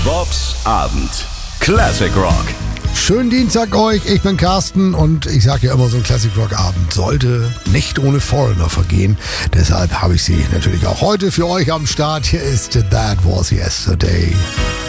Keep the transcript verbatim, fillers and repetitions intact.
Bobs Abend. Classic Rock. Schönen Dienstag euch, ich bin Carsten und ich sage ja immer, so ein Classic Rock Abend sollte nicht ohne Foreigner vergehen. Deshalb habe ich sie natürlich auch heute für euch am Start. Hier ist That Was Yesterday.